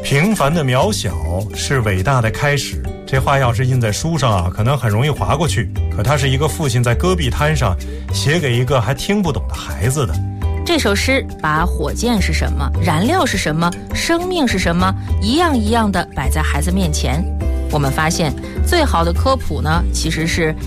平凡的渺小是伟大的开始。这话要是印在书上啊，可能很容易划过去。可它是一个父亲在戈壁滩上写给一个还听不懂的孩子的。 这首诗把火箭是什么、燃料是什么、生命是什么，一样一样的摆在孩子面前。我们发现，最好的科普呢，其实是